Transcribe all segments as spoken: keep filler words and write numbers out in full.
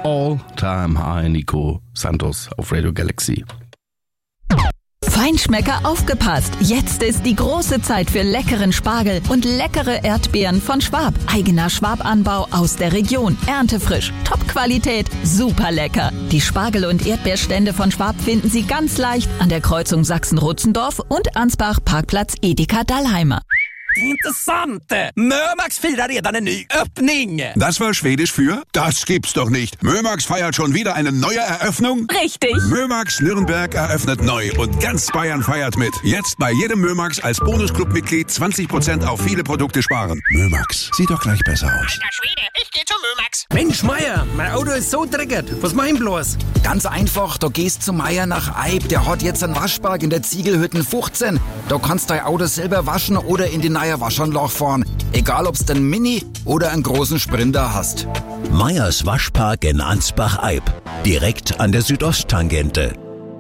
All Time High, Nico Santos auf Radio Galaxy. Feinschmecker, aufgepasst! Jetzt ist die große Zeit für leckeren Spargel und leckere Erdbeeren von Schwab. Eigener Schwab-Anbau aus der Region. Erntefrisch, Top-Qualität, super lecker. Die Spargel- und Erdbeerstände von Schwab finden Sie ganz leicht an der Kreuzung Sachsen-Rutzendorf und Ansbach, Parkplatz Edeka Dallheimer. Intressant! Mömax firar redan en ny öppning! Das war Schwedisch für? Das gibt's doch nicht. Mömax feiert schon wieder eine neue Eröffnung? Richtig! Mömax Nürnberg eröffnet neu und ganz Bayern feiert mit. Jetzt bei jedem Mömax als Bonusclub-Mitglied zwanzig Prozent auf viele Produkte sparen. Mömax, sieht doch gleich besser aus. Alter Schwede, ich geh zu Mömax! Mensch, Meier, mein Auto ist so dreckig. Was mach ich bloß? Ganz einfach, du gehst zu Meier nach Eib. Der hat jetzt einen Waschpark in der Ziegelhütten fünfzehn. Da kannst dein Auto selber waschen oder in die neue Waschanlage fahren. Egal, ob's den Mini oder einen großen Sprinter hast. Meyers Waschpark in Ansbach-Eib. Direkt an der Südosttangente.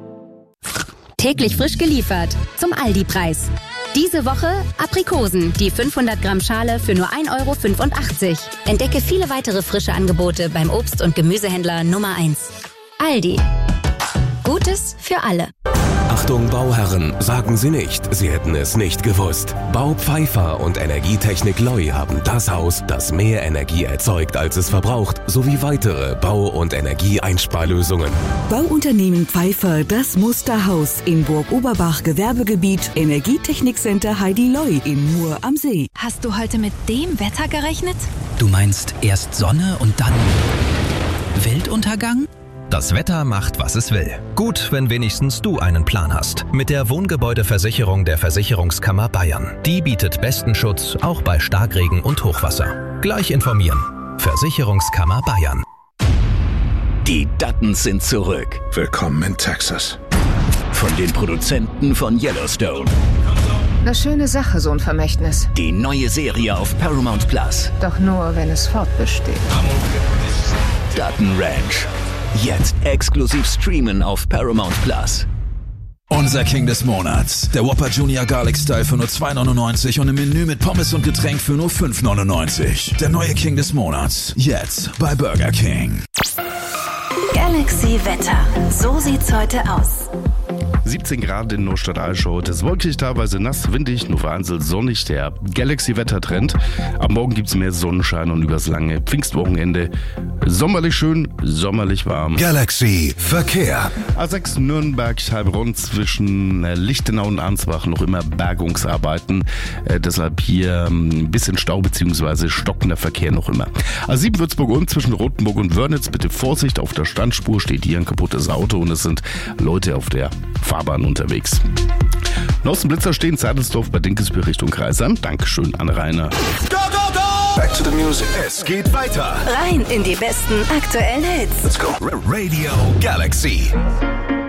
Täglich frisch geliefert. Zum Aldi-Preis. Diese Woche Aprikosen, die fünfhundert Gramm Schale für nur ein Euro fünfundachtzig. Entdecke viele weitere frische Angebote beim Obst- und Gemüsehändler Nummer eins. Aldi. Gutes für alle. Achtung Bauherren, sagen Sie nicht, Sie hätten es nicht gewusst. Bau Pfeiffer und Energietechnik Loi haben das Haus, das mehr Energie erzeugt, als es verbraucht, sowie weitere Bau- und Energieeinsparlösungen. Bauunternehmen Pfeiffer, das Musterhaus in Burg-Oberbach, Gewerbegebiet, Energietechnikcenter Heidi Loi in Mur am See. Hast du heute mit dem Wetter gerechnet? Du meinst erst Sonne und dann Weltuntergang? Das Wetter macht, was es will. Gut, wenn wenigstens du einen Plan hast. Mit der Wohngebäudeversicherung der Versicherungskammer Bayern. Die bietet besten Schutz, auch bei Starkregen und Hochwasser. Gleich informieren. Versicherungskammer Bayern. Die Duttons sind zurück. Willkommen in Texas. Von den Produzenten von Yellowstone. Eine schöne Sache, so ein Vermächtnis. Die neue Serie auf Paramount Plus. Doch nur, wenn es fortbesteht. Dutton Ranch. Jetzt exklusiv streamen auf Paramount Plus. Unser King des Monats. Der Whopper Junior Garlic Style für nur zwei neunundneunzig und im Menü mit Pommes und Getränk für nur fünf neunundneunzig. Der neue King des Monats. Jetzt bei Burger King. Galaxy Wetter. So sieht's heute aus. siebzehn Grad in Neustadt-Ahlschau. Es ist wolkig, teilweise nass, windig, nur vereinzelt sonnig. Der Galaxy-Wettertrend. Am Morgen gibt es mehr Sonnenschein und übers lange Pfingstwochenende sommerlich schön, sommerlich warm. Galaxy Verkehr. A sechs Nürnberg-Heilbronn zwischen Lichtenau und Ansbach noch immer Bergungsarbeiten. Äh, deshalb hier ein bisschen Stau bzw. stockender Verkehr noch immer. A sieben Würzburg-Ulm zwischen Rothenburg und Wörnitz. Bitte Vorsicht, auf der Standspur steht hier ein kaputtes Auto und es sind Leute auf der Fahrbahn unterwegs. Nossenblitzer stehen Zeitelsdorf bei Dinkelsbühl Richtung Kreisheim. Dankeschön an Rainer. Go, go, go! Back to the music. Es geht weiter. Rein in die besten aktuellen Hits. Let's go. Radio Galaxy.